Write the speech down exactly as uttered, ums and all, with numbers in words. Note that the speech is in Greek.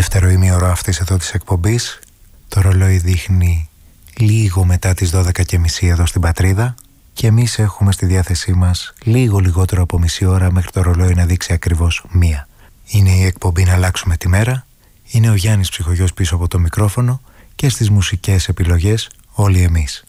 Δεύτερο ημίωρο αυτής εδώ της εκπομπής. Το ρολόι δείχνει λίγο μετά τις δώδεκα και μισή εδώ στην πατρίδα και εμείς έχουμε στη διάθεσή μας λίγο λιγότερο από μισή ώρα μέχρι το ρολόι να δείξει ακριβώς μία. Είναι η εκπομπή «Να αλλάξουμε τη μέρα». Είναι ο Γιάννης Ψυχογιός πίσω από το μικρόφωνο και στις μουσικές επιλογές όλοι εμείς.